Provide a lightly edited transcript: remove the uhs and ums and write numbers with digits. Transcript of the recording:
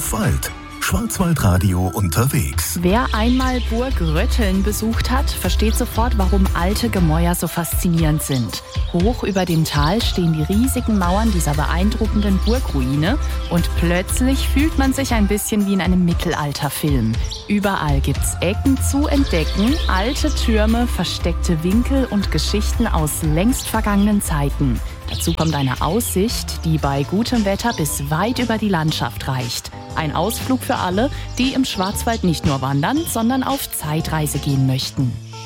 auf Wald. Schwarzwaldradio unterwegs. Wer einmal Burg Rötteln besucht hat, versteht sofort, warum alte Gemäuer so faszinierend sind. Hoch über dem Tal stehen die riesigen Mauern dieser beeindruckenden Burgruine und plötzlich fühlt man sich ein bisschen wie in einem Mittelalterfilm. Überall gibt's Ecken zu entdecken, alte Türme, versteckte Winkel und Geschichten aus längst vergangenen Zeiten. Dazu kommt eine Aussicht, die bei gutem Wetter bis weit über die Landschaft reicht. Ein Ausflug für alle, die im Schwarzwald nicht nur wandern, sondern auf Zeitreise gehen möchten.